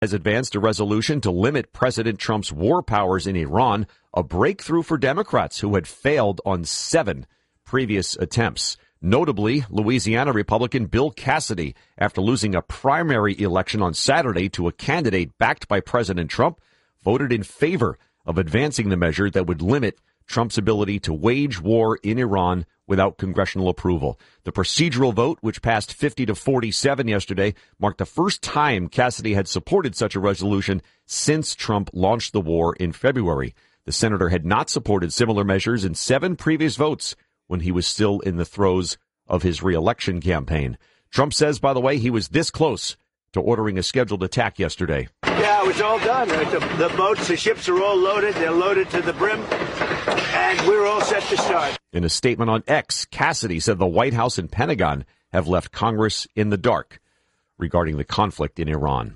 has advanced a resolution to limit President Trump's war powers in Iran, a breakthrough for Democrats who had failed on 7 previous attempts. Notably, Louisiana Republican Bill Cassidy, after losing a primary election on Saturday to a candidate backed by President Trump, voted in favor of advancing the measure that would limit Trump's ability to wage war in Iran without congressional approval. The procedural vote, which passed 50-47 yesterday, marked the first time Cassidy had supported such a resolution since Trump launched the war in February. The senator had not supported similar measures in 7 previous votes when he was still in the throes of his re-election campaign. Trump says, by the way, he was this close to ordering a scheduled attack yesterday. Yeah, it was all done. The boats, the ships are all loaded. They're loaded to the brim, and we're all set to start. In a statement on X, Cassidy said the White House and Pentagon have left Congress in the dark regarding the conflict in Iran.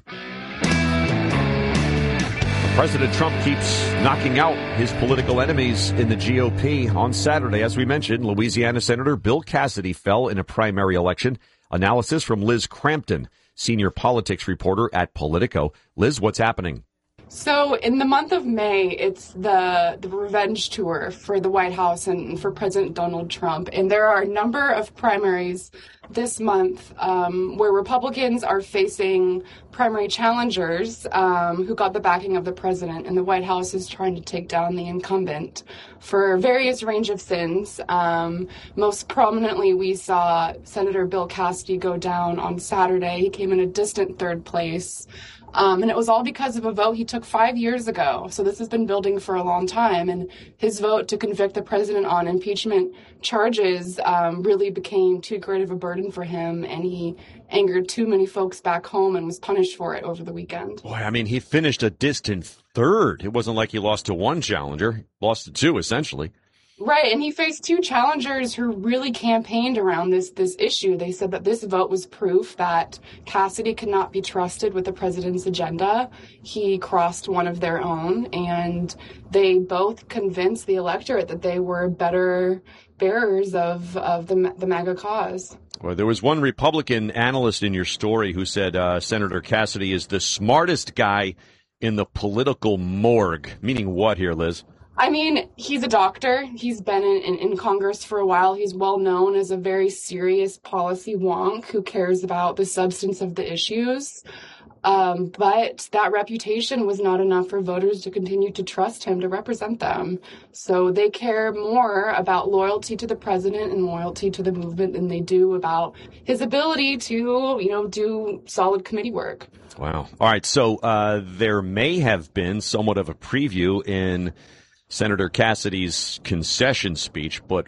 President Trump keeps knocking out his political enemies in the GOP. On Saturday, as we mentioned, Louisiana Senator Bill Cassidy fell in a primary election. Analysis from Liz Crampton, senior politics reporter at Politico. Liz, what's happening? So in the month of May, it's the revenge tour for the White House and for President Donald Trump. And there are a number of primaries this month where Republicans are facing primary challengers who got the backing of the president. And the White House is trying to take down the incumbent for various range of sins. Most prominently, we saw Senator Bill Cassidy go down on Saturday. He came in a distant third place. And it was all because of a vote he took 5 years ago. So this has been building for a long time. And his vote to convict the president on impeachment charges really became too great of a burden for him. And he angered too many folks back home and was punished for it over the weekend. Boy, I mean, he finished a distant third. It wasn't like he lost to one challenger. He lost to 2, essentially. Right, and he faced 2 challengers who really campaigned around this issue. They said that this vote was proof that Cassidy could not be trusted with the president's agenda. He crossed one of their own, and they both convinced the electorate that they were better bearers of the MAGA cause. Well, there was one Republican analyst in your story who said Senator Cassidy is the smartest guy in the political morgue. Meaning what here, Liz? I mean, he's a doctor. He's been in Congress for a while. He's well known as a very serious policy wonk who cares about the substance of the issues. But that reputation was not enough for voters to continue to trust him to represent them. So they care more about loyalty to the president and loyalty to the movement than they do about his ability to, do solid committee work. Wow. All right. So there may have been somewhat of a preview in Senator Cassidy's concession speech, but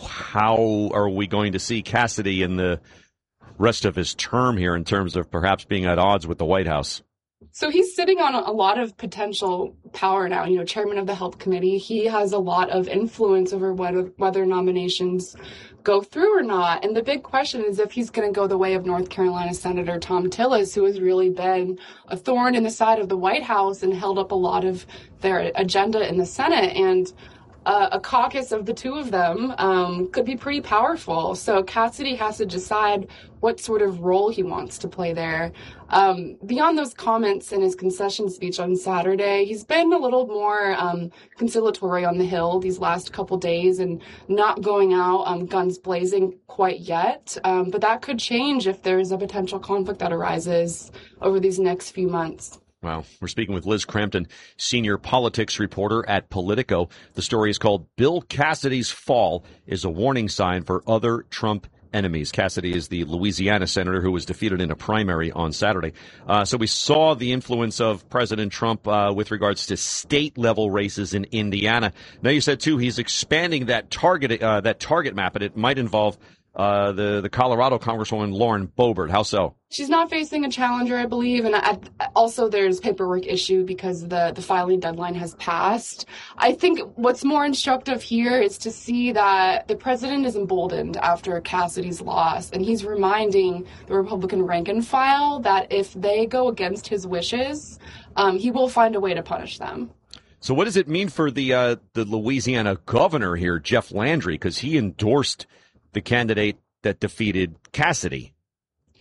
how are we going to see Cassidy in the rest of his term here in terms of perhaps being at odds with the White House? So he's sitting on a lot of potential power now, chairman of the Health Committee. He has a lot of influence over whether nominations go through or not. And the big question is if he's going to go the way of North Carolina Senator Thom Tillis, who has really been a thorn in the side of the White House and held up a lot of their agenda in the Senate. And a caucus of the 2 of them could be pretty powerful. So Cassidy has to decide what sort of role he wants to play there. Beyond those comments in his concession speech on Saturday, he's been a little more conciliatory on the Hill these last couple days and not going out guns blazing quite yet. But that could change if there's a potential conflict that arises over these next few months. Wow. We're speaking with Liz Crampton, senior politics reporter at Politico. The story is called Bill Cassidy's Fall is a Warning Sign for Other Trump Enemies. Cassidy is the Louisiana senator who was defeated in a primary on Saturday. So we saw the influence of President Trump with regards to state-level races in Indiana. Now you said, too, he's expanding that target map, and it might involve the Colorado Congresswoman Lauren Boebert. How so? She's not facing a challenger, I believe, and also there's paperwork issue because the filing deadline has passed. I think what's more instructive here is to see that the president is emboldened after Cassidy's loss, and he's reminding the Republican rank and file that if they go against his wishes, he will find a way to punish them. So what does it mean for the Louisiana governor here, Jeff Landry, because he endorsed the candidate that defeated Cassidy?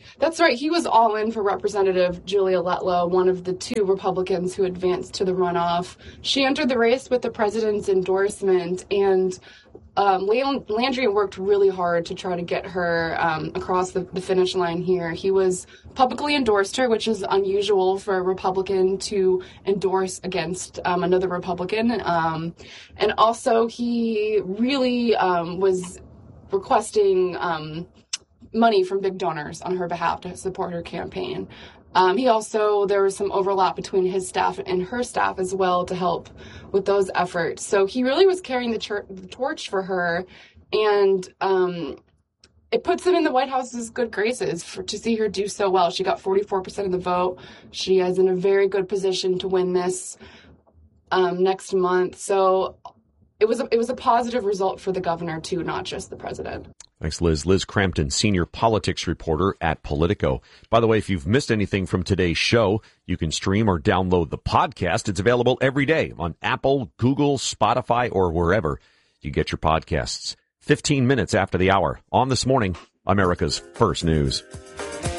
That's right. He was all in for Representative Julia Letlow, one of the 2 Republicans who advanced to the runoff. She entered the race with the president's endorsement, and Landry worked really hard to try to get her across the finish line here. He was publicly endorsed her, which is unusual for a Republican to endorse against another Republican. And also he really was requesting money from big donors on her behalf to support her campaign. There was some overlap between his staff and her staff as well to help with those efforts. So he really was carrying the torch for her, and it puts him in the White House's good graces to see her do so well. She got 44% of the vote. She is in a very good position to win this next month. So it was a positive result for the governor too, not just the president. Thanks, Liz. Liz Crampton, senior politics reporter at Politico. By the way, if you've missed anything from today's show, you can stream or download the podcast. It's available every day on Apple, Google, Spotify, or wherever you get your podcasts. 15 minutes after the hour on This Morning, America's First News.